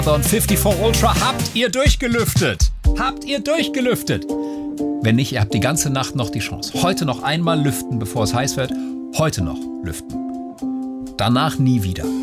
Und 54 Ultra habt ihr durchgelüftet. Habt ihr durchgelüftet. Wenn nicht, ihr habt die ganze Nacht noch die Chance. Heute noch einmal lüften, bevor es heiß wird. Heute noch lüften. Danach nie wieder.